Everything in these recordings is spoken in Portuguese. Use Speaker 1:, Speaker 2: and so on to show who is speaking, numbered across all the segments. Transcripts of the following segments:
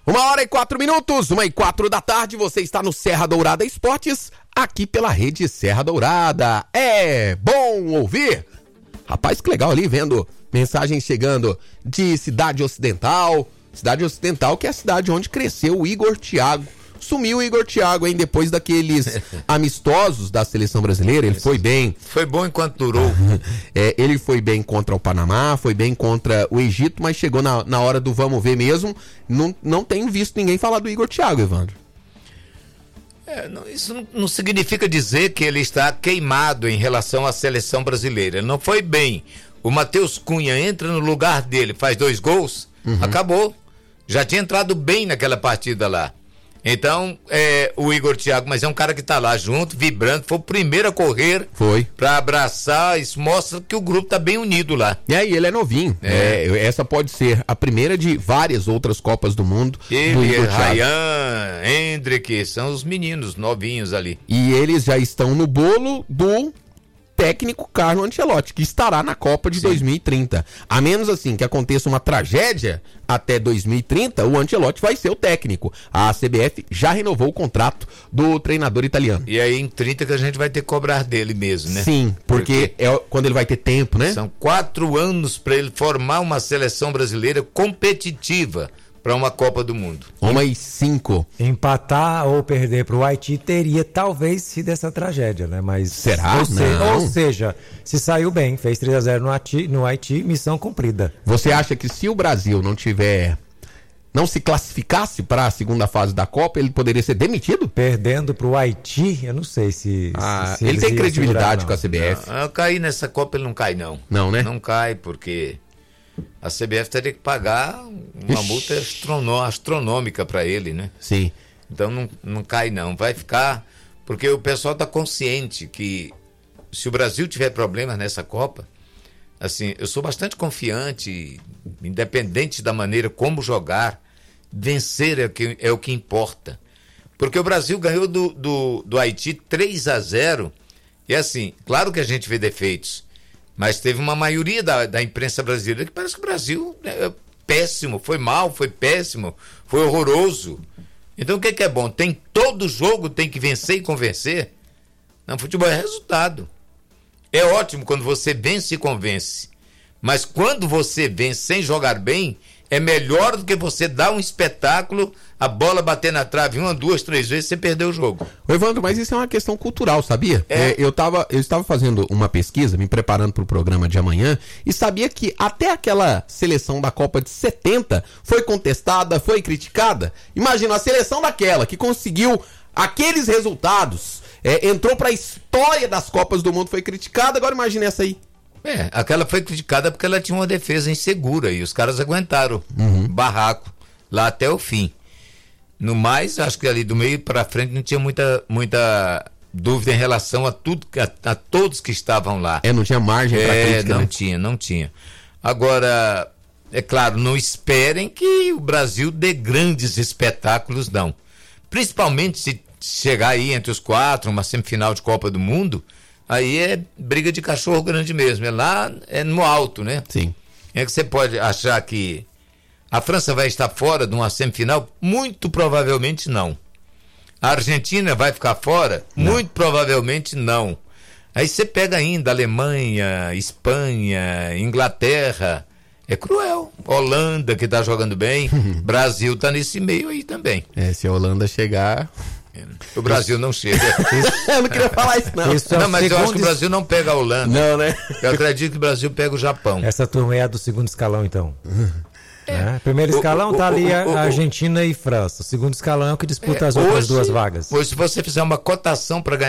Speaker 1: 1h04, 1h04 da tarde, você está no Serra Dourada Esportes, aqui pela rede Serra Dourada. É bom ouvir? Rapaz, que legal ali, vendo mensagens chegando de Cidade Ocidental. Cidade Ocidental, que é a cidade onde cresceu o Igor Thiago. Sumiu o Igor Thiago, hein? Depois daqueles amistosos da seleção brasileira, ele foi bem.
Speaker 2: Foi bom enquanto durou.
Speaker 1: Ele foi bem contra o Panamá, foi bem contra o Egito, mas chegou na hora do vamos ver mesmo. Não tenho visto ninguém falar do Igor Thiago, Evandro.
Speaker 2: Isso não significa dizer que ele está queimado em relação à seleção brasileira. Ele não foi bem. O Matheus Cunha entra no lugar dele, faz 2 gols, acabou. Já tinha entrado bem naquela partida lá. Então, o Igor Thiago, mas é um cara que tá lá junto, vibrando, foi o primeiro a correr.
Speaker 1: Foi.
Speaker 2: Pra abraçar, isso mostra que o grupo tá bem unido lá.
Speaker 1: E ele é novinho. Essa pode ser a primeira de várias outras Copas do Mundo.
Speaker 2: Ele, Ryan, Hendrick, são os meninos novinhos ali.
Speaker 1: E eles já estão no bolo do técnico Carlo Ancelotti, que estará na Copa de 2030. A menos assim que aconteça uma tragédia até 2030, o Ancelotti vai ser o técnico. A CBF já renovou o contrato do treinador italiano.
Speaker 2: E aí em 30 que a gente vai ter que cobrar dele mesmo, né?
Speaker 1: Sim, porque é quando ele vai ter tempo, né?
Speaker 2: São 4 anos para ele formar uma seleção brasileira competitiva para uma Copa do Mundo.
Speaker 1: 1-5.
Speaker 3: Empatar ou perder para o Haiti teria talvez sido essa tragédia, né? Mas
Speaker 1: será?
Speaker 3: Ou seja, se saiu bem, fez 3-0 no Haiti, missão cumprida.
Speaker 1: Você acha que se o Brasil não se classificasse para a segunda fase da Copa, ele poderia ser demitido?
Speaker 3: Perdendo para o Haiti, eu não sei se
Speaker 1: ele tem credibilidade com a CBF.
Speaker 2: Não, cair nessa Copa ele não cai não.
Speaker 1: Não, né?
Speaker 2: Não cai porque a CBF teria que pagar uma multa astronômica para ele, né?
Speaker 1: Sim.
Speaker 2: Então não cai não, vai ficar, porque o pessoal está consciente que se o Brasil tiver problemas nessa Copa, assim, eu sou bastante confiante, independente da maneira como jogar, vencer é o que importa. Porque o Brasil ganhou do Haiti 3-0, e assim, claro que a gente vê defeitos, mas teve uma maioria da imprensa brasileira que parece que o Brasil é péssimo, foi mal, foi péssimo, foi horroroso. Então o que é bom? Todo jogo tem que vencer e convencer? Não, futebol é resultado. É ótimo quando você vence e convence. Mas quando você vence sem jogar bem, é melhor do que você dar um espetáculo, a bola bater na trave 1, 2, 3 vezes, você perdeu o jogo.
Speaker 1: Ô Evandro, mas isso é uma questão cultural, sabia? Eu estava fazendo uma pesquisa, me preparando para o programa de amanhã, e sabia que até aquela seleção da Copa de 70 foi contestada, foi criticada. Imagina, a seleção daquela que conseguiu aqueles resultados, entrou para a história das Copas do Mundo, foi criticada, agora imagina essa aí.
Speaker 2: Aquela foi criticada porque ela tinha uma defesa insegura e os caras aguentaram barraco lá até o fim. No mais, acho que ali do meio para frente não tinha muita dúvida em relação a tudo, a todos que estavam lá.
Speaker 1: Não tinha margem para crítica.
Speaker 2: Não tinha. Agora, é claro, não esperem que o Brasil dê grandes espetáculos, não. Principalmente se chegar aí entre os 4, uma semifinal de Copa do Mundo, aí é briga de cachorro grande mesmo, é no alto, né?
Speaker 1: Sim.
Speaker 2: É que você pode achar que a França vai estar fora de uma semifinal? Muito provavelmente não. A Argentina vai ficar fora? Não. Muito provavelmente não. Aí você pega ainda Alemanha, Espanha, Inglaterra, é cruel. Holanda, que tá jogando bem, Brasil tá nesse meio aí também.
Speaker 1: Se a Holanda chegar...
Speaker 2: O Brasil não chega.
Speaker 1: Eu não queria falar isso, não.
Speaker 2: Não, mas eu acho que o Brasil não pega a Holanda.
Speaker 1: Não, né?
Speaker 2: Eu acredito que o Brasil pega o Japão.
Speaker 3: Essa turma é a do segundo escalão, então. Primeiro escalão tá ali a Argentina e França. O segundo escalão é o que disputa as outras 2 vagas.
Speaker 2: Hoje, se você fizer uma cotação para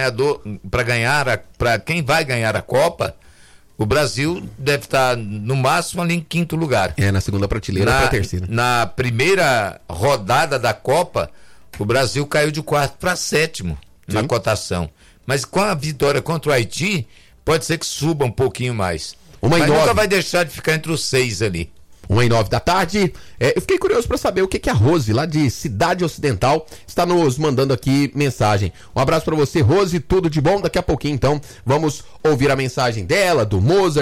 Speaker 2: quem vai ganhar a Copa, o Brasil deve estar no máximo ali em 5º lugar.
Speaker 1: Na segunda prateleira para a terceira.
Speaker 2: Na primeira rodada da Copa, o Brasil caiu de 4º para 7º na cotação. Mas com a vitória contra o Haiti, pode ser que suba um pouquinho mais. Mas nunca vai deixar de ficar entre os 6 ali.
Speaker 1: 1h09 da tarde. Eu fiquei curioso para saber o que a Rose, lá de Cidade Ocidental, está nos mandando aqui mensagem. Um abraço para você, Rose, tudo de bom. Daqui a pouquinho, então, vamos ouvir a mensagem dela, do Mozart.